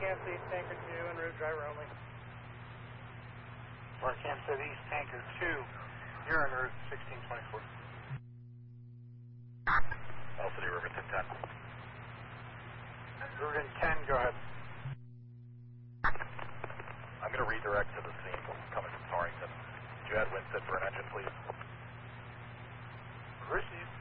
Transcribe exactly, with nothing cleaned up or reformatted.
Narragansett East Tanker two, en route, driver only. Narragansett East Tanker two, you're en route, sixteen twenty-four. Velocity Riverton ten. Riverton ten, go ahead. I'm going to redirect to the scene coming from Torrington. Could you add Winston for an engine, please? Received.